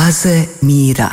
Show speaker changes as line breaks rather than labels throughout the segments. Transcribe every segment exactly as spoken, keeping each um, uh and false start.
Oaze mira.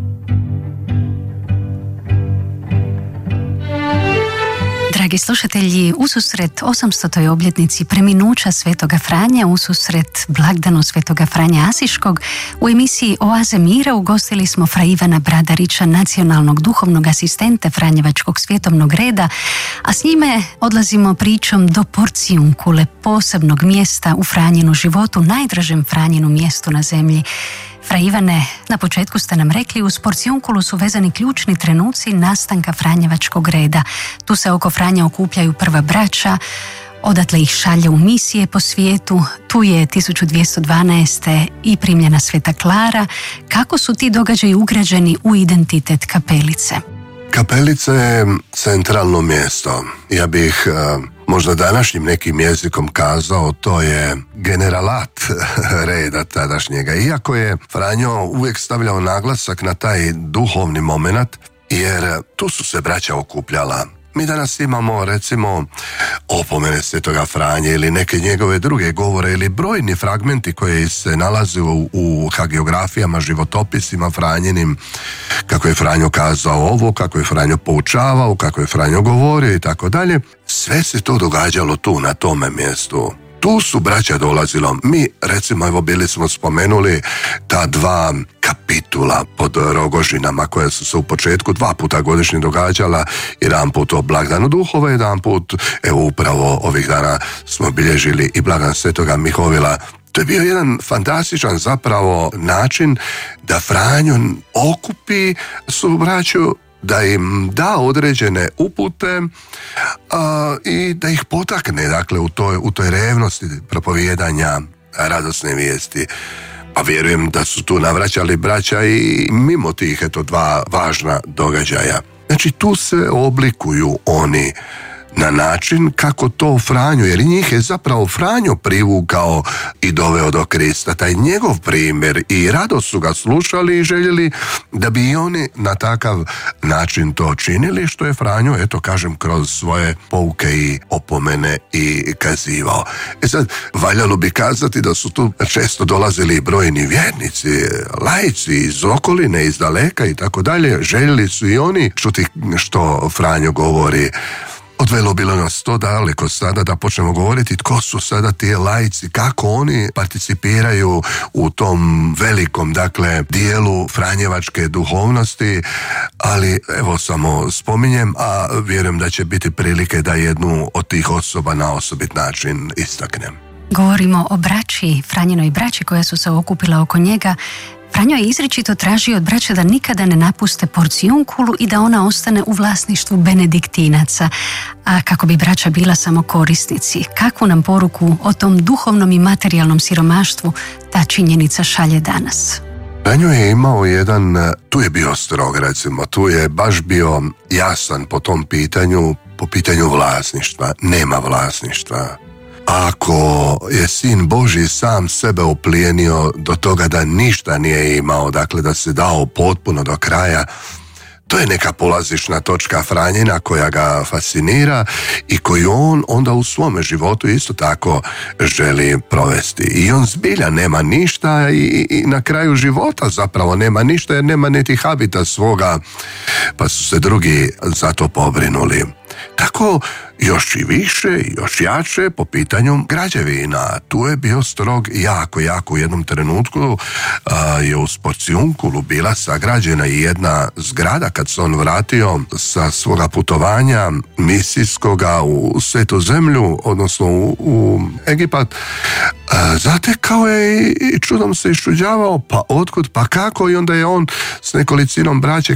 Dragi slušatelji, ususret osamstotoj obljetnici preminuća Svetoga Franje, ususret blagdanu Svetoga Franje Asiškog, u emisiji Oaze mira ugostili smo fra Ivana Bradarića, nacionalnog duhovnog asistenta Franjevačkog svjetovnog reda, a s njime odlazimo pričom do Porcijunkule, posebnog mjesta u Franjinu životu, najdražem Franjinu mjestu na zemlji. Fra Ivane, na početku ste nam rekli, uz Porcijunkulu su vezani ključni trenuci nastanka Franjevačkog reda. Tu se oko Franja okupljaju prva braća, odatle ih šalje u misije po svijetu. Tu je tisuću dvjesto dvanaeste. i primljena Sveta Klara. Kako su ti događaji ugrađeni u identitet kapelice?
Kapelica je centralno mjesto. Ja bih uh, možda današnjim nekim jezikom kazao, to je generalat reda tadašnjega. Iako je Franjo uvijek stavljao naglasak na taj duhovni moment, jer tu su se braća okupljala. Mi danas imamo, recimo, opomene Svetoga Franje ili neke njegove druge govore ili brojni fragmenti koji se nalaze u, u hagiografijama, životopisima Franjenim, kako je Franjo kazao ovo, kako je Franjo poučavao, kako je Franjo govorio i tako dalje. Sve se to događalo tu, na tome mjestu. Tu su braća dolazilo. Mi, recimo, evo bili smo spomenuli ta dva kapitula pod Rogožinama koja su se u početku dva puta godišnje događala, jedan put o blagdanu duhova, jedan put, evo upravo ovih dana smo bilježili i blagdan Svetoga Mihovila. To je bio jedan fantastičan zapravo način da Franjo okupi svu braću, da im da određene upute a, i da ih potakne, dakle, u toj, u toj revnosti propovijedanja radosne vijesti. Pa vjerujem da su tu navraćali braća i mimo tih, eto, dva važna događaja. Znači, tu se oblikuju oni na način kako to Franjo, jer njih je zapravo Franjo privukao i doveo do Krista. Taj njegov primjer i rado su ga slušali i željeli da bi i oni na takav način to činili, što je Franjo, eto kažem, kroz svoje pouke i opomene i kazivao. E sad, valjalo bi kazati da su tu često dolazili brojni vjernici, laici iz okoline, iz daleka i tako dalje. Željeli su i oni čuti što Franjo govori. Odvelo bilo nas to daleko sada da počnemo govoriti tko su sada ti laici, kako oni participiraju u tom velikom, dakle, dijelu franjevačke duhovnosti, ali evo samo spominjem, a vjerujem da će biti prilike da jednu od tih osoba na osobit način istaknem.
Govorimo o braći, Franjinoj braći koja su se okupila oko njega. Franjo je izričito tražio od braća da nikada ne napuste Porcijunkulu i da ona ostane u vlasništvu benediktinaca, a kako bi braća bila samo korisnici. Kakvu nam poruku o tom duhovnom i materijalnom siromaštvu ta činjenica šalje danas?
Franjo je imao jedan, tu je bio strog, recimo, tu je baš bio jasan po tom pitanju, po pitanju vlasništva. Nema vlasništva. Ako je Sin Božji sam sebe oplijenio do toga da ništa nije imao, dakle da se dao potpuno do kraja, to je neka polazišna točka Franjina koja ga fascinira i koju on onda u svome životu isto tako želi provesti. I on zbilja nema ništa i, i na kraju života zapravo nema ništa jer nema niti habita svoga, pa su se drugi za to pobrinuli. Tako još i više, još jače po pitanju građevina. Tu je bio strog jako, jako u jednom trenutku a, je u Porcijunkulu bila sagrađena i jedna zgrada kad se on vratio sa svoga putovanja misijskoga u Svetu zemlju, odnosno u, u Egipat. A, zatekao je i čudom se iščuđavao, pa otkud, pa kako, i onda je on s nekolicinom braće